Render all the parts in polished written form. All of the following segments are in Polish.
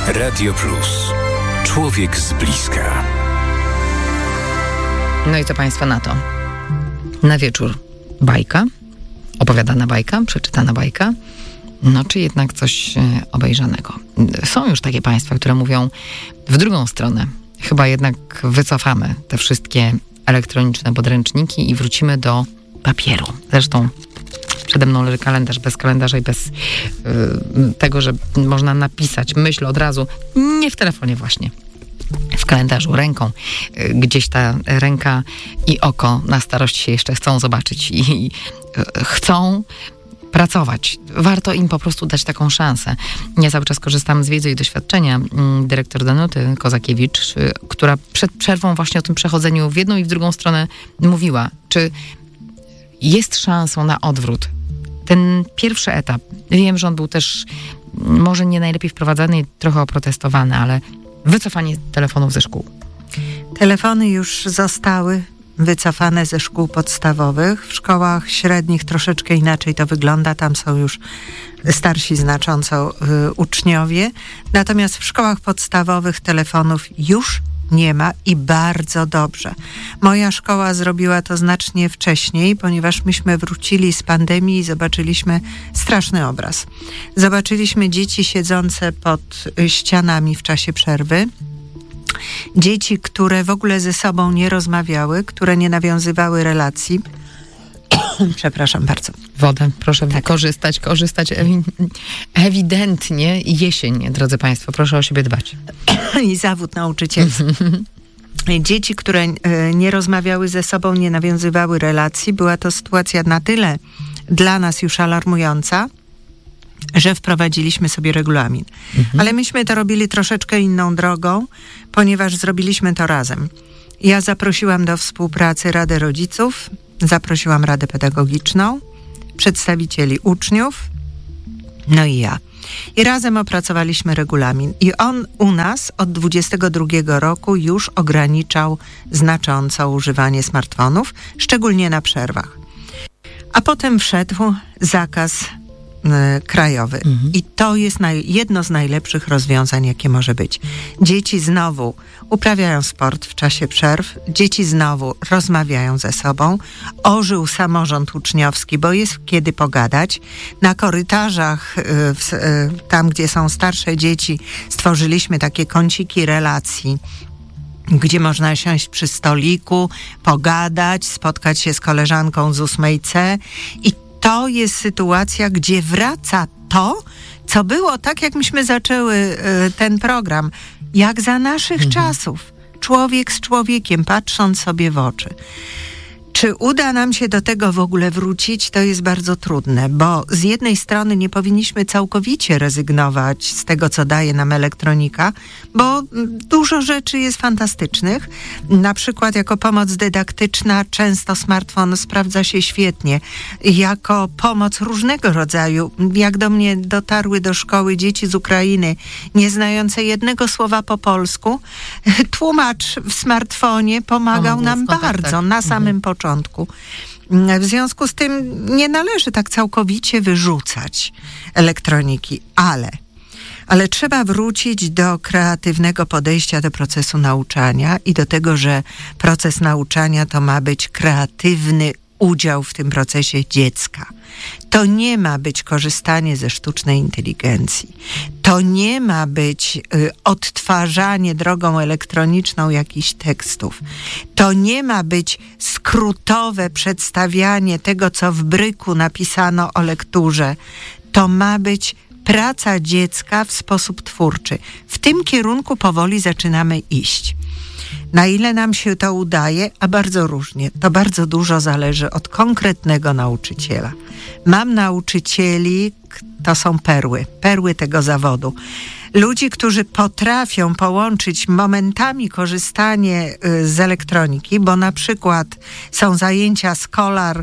Radio Plus. Człowiek z bliska. No i co Państwo na to? Na wieczór bajka, opowiadana bajka, przeczytana bajka, no czy jednak coś obejrzanego. Są już takie państwa, które mówią w drugą stronę. Chyba jednak wycofamy te wszystkie elektroniczne podręczniki i wrócimy do papieru. Zresztą przede mną leży kalendarz, bez kalendarza i bez tego, że można napisać myśl od razu, nie w telefonie właśnie, w kalendarzu, ręką. Gdzieś ta ręka i oko na starość się jeszcze chcą zobaczyć i chcą pracować. Warto im po prostu dać taką szansę. Ja cały czas korzystam z wiedzy i doświadczenia dyrektor Danuty Kozakiewicz, która przed przerwą właśnie o tym przechodzeniu w jedną i w drugą stronę mówiła. Czy jest szansą na odwrót? Ten pierwszy etap, wiem, że on był też może nie najlepiej wprowadzany i trochę oprotestowany, ale wycofanie telefonów ze szkół. Telefony już zostały wycofane ze szkół podstawowych. W szkołach średnich troszeczkę inaczej to wygląda. Tam są już starsi znacząco uczniowie. Natomiast w szkołach podstawowych telefonów już nie ma i bardzo dobrze. Moja szkoła zrobiła to znacznie wcześniej, ponieważ myśmy wrócili z pandemii i zobaczyliśmy straszny obraz. Zobaczyliśmy dzieci siedzące pod ścianami w czasie przerwy. Dzieci, które w ogóle ze sobą nie rozmawiały, które nie nawiązywały relacji. Przepraszam bardzo. Wodę, proszę korzystać ewidentnie jesień, drodzy Państwo, proszę o siebie dbać. I zawód nauczycielski. Dzieci, które nie rozmawiały ze sobą, nie nawiązywały relacji. Była to sytuacja na tyle dla nas już alarmująca, że wprowadziliśmy sobie regulamin. Ale myśmy to robili troszeczkę inną drogą, ponieważ zrobiliśmy to razem. Ja zaprosiłam do współpracy Radę Rodziców, zaprosiłam Radę Pedagogiczną, przedstawicieli uczniów, no i ja. I razem opracowaliśmy regulamin. I on u nas od 2022 roku już ograniczał znacząco używanie smartfonów, szczególnie na przerwach. A potem wszedł zakaz krajowy. I to jest jedno z najlepszych rozwiązań, jakie może być. Dzieci znowu uprawiają sport w czasie przerw, dzieci znowu rozmawiają ze sobą, ożył samorząd uczniowski, bo jest kiedy pogadać. Na korytarzach, tam gdzie są starsze dzieci, stworzyliśmy takie kąciki relacji, gdzie można siąść przy stoliku, pogadać, spotkać się z koleżanką z 8C i to jest sytuacja, gdzie wraca to, co było tak, jak myśmy zaczęły ten program, jak za naszych czasów. Człowiek z człowiekiem, patrząc sobie w oczy. Czy uda nam się do tego w ogóle wrócić, to jest bardzo trudne, bo z jednej strony nie powinniśmy całkowicie rezygnować z tego, co daje nam elektronika, bo dużo rzeczy jest fantastycznych. Na przykład jako pomoc dydaktyczna często smartfon sprawdza się świetnie. Jako pomoc różnego rodzaju, jak do mnie dotarły do szkoły dzieci z Ukrainy, nie znające jednego słowa po polsku, tłumacz w smartfonie pomagał nam bardzo na samym początku. W związku z tym nie należy tak całkowicie wyrzucać elektroniki, ale trzeba wrócić do kreatywnego podejścia do procesu nauczania i do tego, że proces nauczania to ma być kreatywny udział w tym procesie dziecka. To nie ma być korzystanie ze sztucznej inteligencji. To nie ma być odtwarzanie drogą elektroniczną jakichś tekstów. To nie ma być skrótowe przedstawianie tego, co w bryku napisano o lekturze. To ma być praca dziecka w sposób twórczy. W tym kierunku powoli zaczynamy iść. Na ile nam się to udaje, a bardzo różnie. To bardzo dużo zależy od konkretnego nauczyciela. Mam nauczycieli, to są perły tego zawodu. Ludzi, którzy potrafią połączyć momentami korzystanie z elektroniki, bo na przykład są zajęcia Scholar,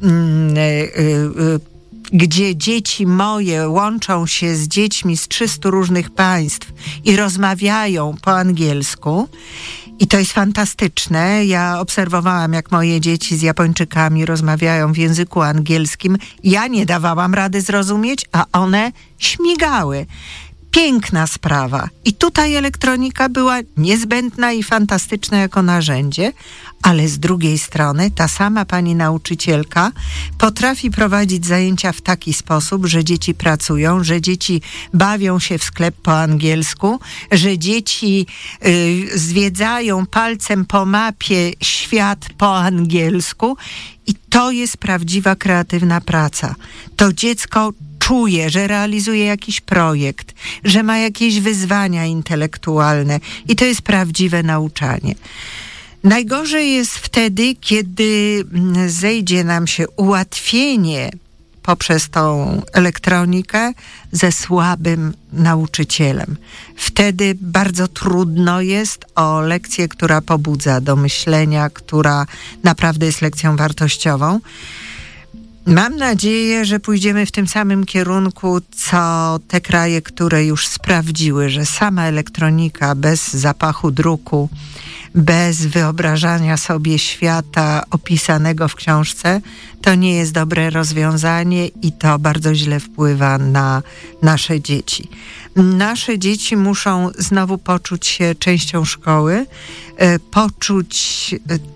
gdzie dzieci moje łączą się z dziećmi z 300 różnych państw i rozmawiają po angielsku. I to jest fantastyczne. Ja obserwowałam, jak moje dzieci z Japończykami rozmawiają w języku angielskim. Ja nie dawałam rady zrozumieć, a one śmigały. Piękna sprawa. I tutaj elektronika była niezbędna i fantastyczna jako narzędzie, ale z drugiej strony ta sama pani nauczycielka potrafi prowadzić zajęcia w taki sposób, że dzieci pracują, że dzieci bawią się w sklep po angielsku, że dzieci zwiedzają palcem po mapie świat po angielsku i to jest prawdziwa kreatywna praca. To dziecko czuje, że realizuje jakiś projekt, że ma jakieś wyzwania intelektualne i to jest prawdziwe nauczanie. Najgorzej jest wtedy, kiedy zejdzie nam się ułatwienie poprzez tą elektronikę ze słabym nauczycielem. Wtedy bardzo trudno jest o lekcję, która pobudza do myślenia, która naprawdę jest lekcją wartościową. Mam nadzieję, że pójdziemy w tym samym kierunku, co te kraje, które już sprawdziły, że sama elektronika bez zapachu druku, bez wyobrażania sobie świata opisanego w książce, to nie jest dobre rozwiązanie i to bardzo źle wpływa na nasze dzieci. Nasze dzieci muszą znowu poczuć się częścią szkoły, poczuć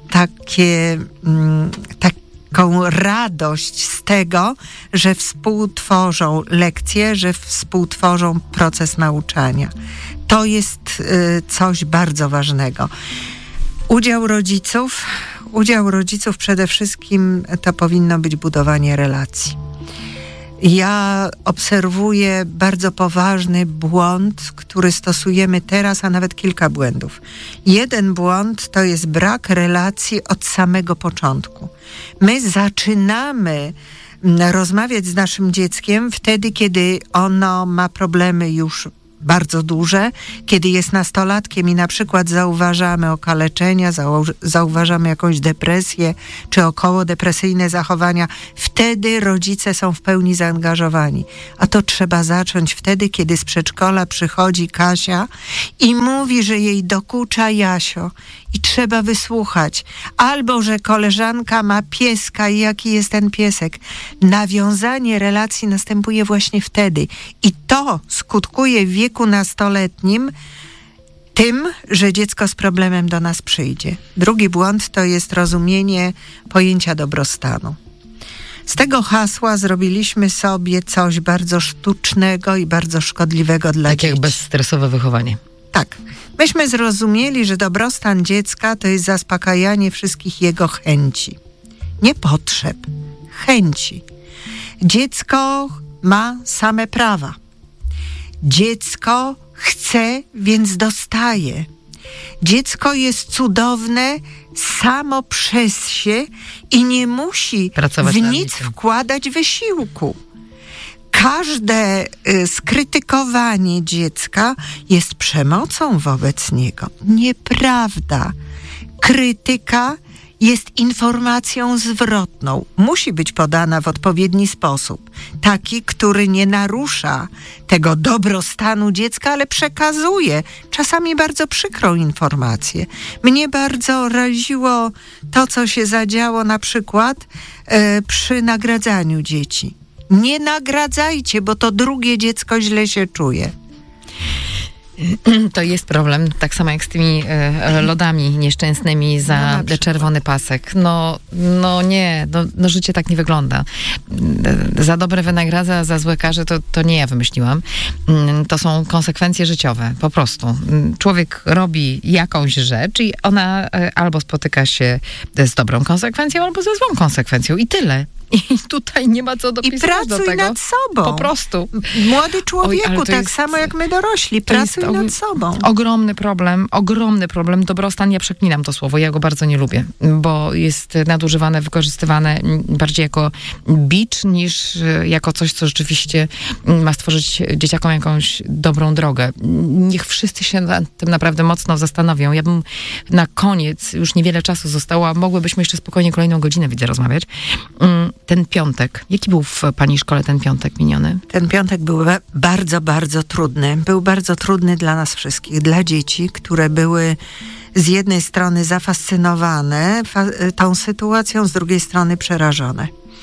taką radość z tego, że współtworzą lekcje, że współtworzą proces nauczania. To jest coś bardzo ważnego. Udział rodziców przede wszystkim to powinno być budowanie relacji. Ja obserwuję bardzo poważny błąd, który stosujemy teraz, a nawet kilka błędów. Jeden błąd to jest brak relacji od samego początku. My zaczynamy rozmawiać z naszym dzieckiem wtedy, kiedy ono ma problemy już bardzo duże, kiedy jest nastolatkiem i na przykład zauważamy okaleczenia, zauważamy jakąś depresję czy okołodepresyjne zachowania, wtedy rodzice są w pełni zaangażowani. A to trzeba zacząć wtedy, kiedy z przedszkola przychodzi Kasia i mówi, że jej dokucza Jasio i trzeba wysłuchać. Albo, że koleżanka ma pieska i jaki jest ten piesek. Nawiązanie relacji następuje właśnie wtedy. I to skutkuje w wieku nastoletnim tym, że dziecko z problemem do nas przyjdzie. Drugi błąd to jest rozumienie pojęcia dobrostanu. Z tego hasła zrobiliśmy sobie coś bardzo sztucznego i bardzo szkodliwego dla dzieci. Tak jak bezstresowe wychowanie. Tak. Myśmy zrozumieli, że dobrostan dziecka to jest zaspokajanie wszystkich jego chęci. Nie potrzeb, chęci. Dziecko ma same prawa. Dziecko chce, więc dostaje. Dziecko jest cudowne samo przez się i nie musi w nic wkładać wysiłku. Każde skrytykowanie dziecka jest przemocą wobec niego. Nieprawda. Krytyka jest informacją zwrotną. Musi być podana w odpowiedni sposób. Taki, który nie narusza tego dobrostanu dziecka, ale przekazuje czasami bardzo przykrą informację. Mnie bardzo raziło to, co się zadziało na przykład przy nagradzaniu dzieci. Nie nagradzajcie, bo to drugie dziecko źle się czuje. To jest problem, tak samo jak z tymi lodami nieszczęsnymi za czerwony pasek. No nie, życie tak nie wygląda. Za dobre wynagradza, za złe karze, to nie ja wymyśliłam. To są konsekwencje życiowe, po prostu. Człowiek robi jakąś rzecz i ona albo spotyka się z dobrą konsekwencją, albo ze złą konsekwencją i tyle. I tutaj nie ma co dopisać do tego. I pracuj nad sobą. Po prostu. Młody człowieku, tak samo jak my dorośli. Pracuj nad sobą. Ogromny problem. Dobrostan, ja przeklinam to słowo, ja go bardzo nie lubię, bo jest nadużywane, wykorzystywane bardziej jako bicz niż jako coś, co rzeczywiście ma stworzyć dzieciakom jakąś dobrą drogę. Niech wszyscy się nad tym naprawdę mocno zastanowią. Ja bym na koniec, już niewiele czasu zostało, a mogłybyśmy jeszcze spokojnie kolejną godzinę, widzę, rozmawiać. Ten piątek. Jaki był w pani szkole ten piątek miniony? Ten piątek był bardzo, bardzo trudny. Był bardzo trudny dla nas wszystkich, dla dzieci, które były z jednej strony zafascynowane tą sytuacją, z drugiej strony przerażone.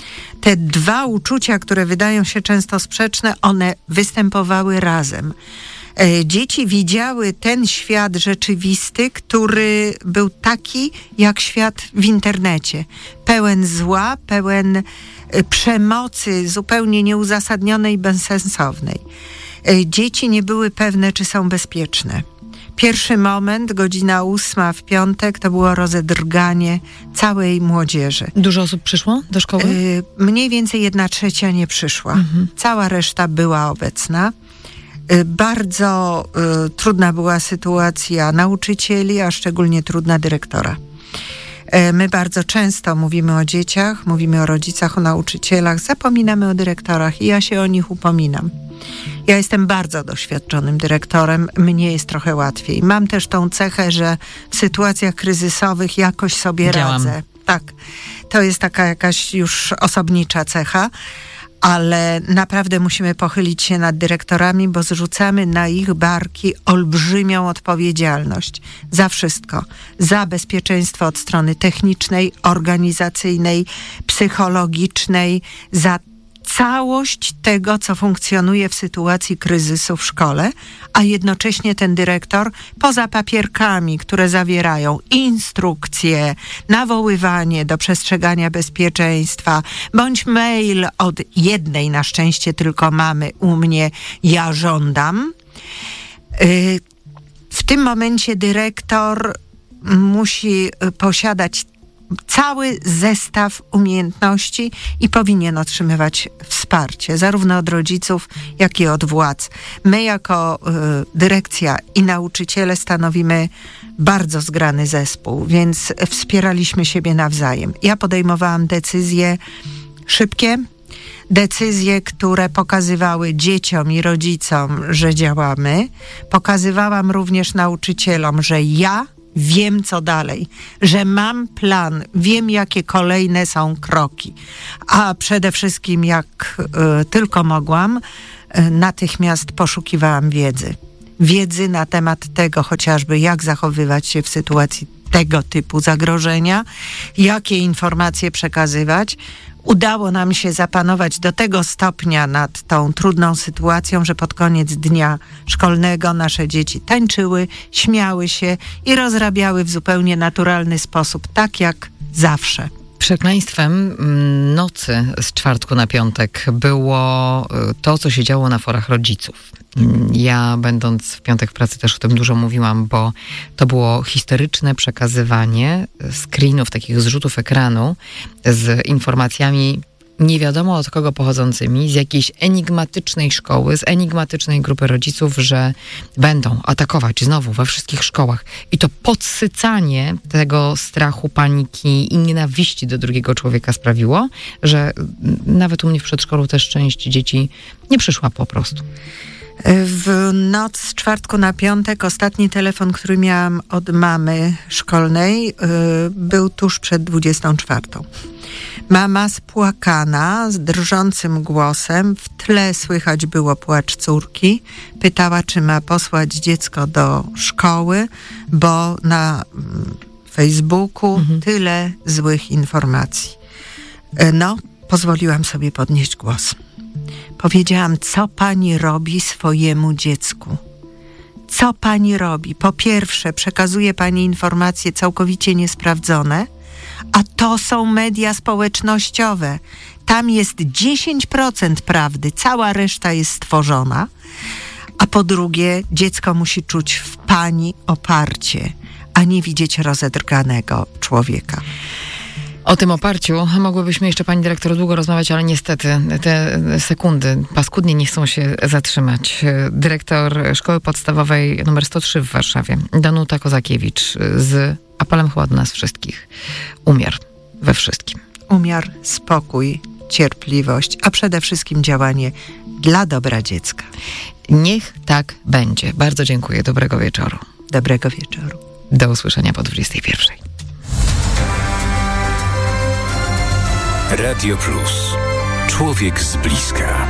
te dwa uczucia, które wydają się często sprzeczne, one występowały razem. Dzieci widziały ten świat rzeczywisty, który był taki jak świat w internecie. Pełen zła, pełen przemocy zupełnie nieuzasadnionej, bezsensownej. Dzieci nie były pewne, czy są bezpieczne. Pierwszy moment, godzina 8 w piątek, to było rozedrganie całej młodzieży. Dużo osób przyszło do szkoły? Mniej więcej 1/3 nie przyszła. Cała reszta była obecna. Bardzo trudna była sytuacja nauczycieli, a szczególnie trudna dyrektora. My bardzo często mówimy o dzieciach, mówimy o rodzicach, o nauczycielach, zapominamy o dyrektorach i ja się o nich upominam. Ja jestem bardzo doświadczonym dyrektorem, mnie jest trochę łatwiej. Mam też tą cechę, że w sytuacjach kryzysowych jakoś sobie radzę. Tak, to jest taka jakaś już osobnicza cecha, ale naprawdę musimy pochylić się nad dyrektorami, bo zrzucamy na ich barki olbrzymią odpowiedzialność za wszystko. Za bezpieczeństwo od strony technicznej, organizacyjnej, psychologicznej, za całość tego, co funkcjonuje w sytuacji kryzysu w szkole, a jednocześnie ten dyrektor poza papierkami, które zawierają instrukcje, nawoływanie do przestrzegania bezpieczeństwa, bądź mail od jednej, na szczęście tylko mamy u mnie, ja żądam. W tym momencie dyrektor musi posiadać cały zestaw umiejętności i powinien otrzymywać wsparcie, zarówno od rodziców, jak i od władz. My jako dyrekcja i nauczyciele stanowimy bardzo zgrany zespół, więc wspieraliśmy siebie nawzajem. Ja podejmowałam decyzje szybkie, decyzje, które pokazywały dzieciom i rodzicom, że działamy. Pokazywałam również nauczycielom, że ja wiem, co dalej, że mam plan, wiem, jakie kolejne są kroki. A przede wszystkim, jak tylko mogłam, natychmiast poszukiwałam wiedzy. Wiedzy na temat tego chociażby, jak zachowywać się w sytuacji tego typu zagrożenia, jakie informacje przekazywać. Udało nam się zapanować do tego stopnia nad tą trudną sytuacją, że pod koniec dnia szkolnego nasze dzieci tańczyły, śmiały się i rozrabiały w zupełnie naturalny sposób, tak jak zawsze. Przekleństwem nocy z czwartku na piątek było to, co się działo na forach rodziców. Ja, będąc w piątek w pracy, też o tym dużo mówiłam, bo to było historyczne przekazywanie screenów, takich zrzutów ekranu z informacjami nie wiadomo od kogo pochodzącymi, z jakiejś enigmatycznej szkoły, z enigmatycznej grupy rodziców, że będą atakować znowu we wszystkich szkołach. I to podsycanie tego strachu, paniki i nienawiści do drugiego człowieka sprawiło, że nawet u mnie w przedszkolu też część dzieci nie przyszła po prostu. W noc z czwartku na piątek ostatni telefon, który miałam od mamy szkolnej, był tuż przed 24. Mama spłakana, z drżącym głosem, w tle słychać było płacz córki. Pytała, czy ma posłać dziecko do szkoły, bo na Facebooku tyle złych informacji. No, pozwoliłam sobie podnieść głos. Powiedziałam, co pani robi swojemu dziecku? Co pani robi? Po pierwsze, przekazuje pani informacje całkowicie niesprawdzone, a to są media społecznościowe. Tam jest 10% prawdy, cała reszta jest stworzona. A po drugie, dziecko musi czuć w pani oparcie, a nie widzieć rozedrganego człowieka. O tym oparciu mogłybyśmy jeszcze, pani dyrektor, długo rozmawiać, ale niestety te sekundy paskudnie nie chcą się zatrzymać. Dyrektor Szkoły Podstawowej nr 103 w Warszawie, Danuta Kozakiewicz, z apelem chyba do nas wszystkich. Umiar we wszystkim. Umiar, spokój, cierpliwość, a przede wszystkim działanie dla dobra dziecka. Niech tak będzie. Bardzo dziękuję. Dobrego wieczoru. Dobrego wieczoru. Do usłyszenia po 21. Radio Plus. Człowiek z bliska.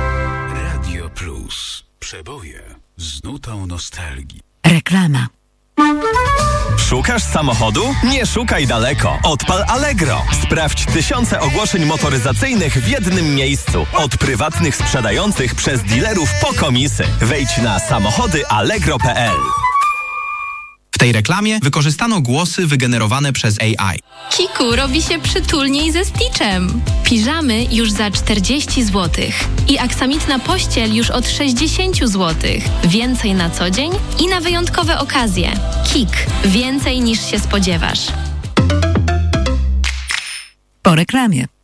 Radio Plus. Przeboje z nutą nostalgii. Reklama. Szukasz samochodu? Nie szukaj daleko. Odpal Allegro. Sprawdź tysiące ogłoszeń motoryzacyjnych w jednym miejscu. Od prywatnych sprzedających przez dealerów po komisy. Wejdź na samochodyallegro.pl. W tej reklamie wykorzystano głosy wygenerowane przez AI. Kiku robi się przytulniej ze Stitchem. Piżamy już za 40 zł. I aksamitna pościel już od 60 zł. Więcej na co dzień i na wyjątkowe okazje. Kik. Więcej niż się spodziewasz. Po reklamie.